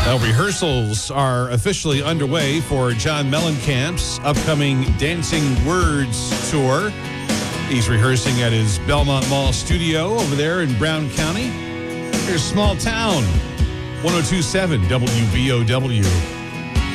Well, rehearsals are officially underway for John Mellencamp's upcoming Dancing Words tour. He's rehearsing at his Belmont Mall studio over there in Brown County. Here's Small Town, 102.7 WVOW.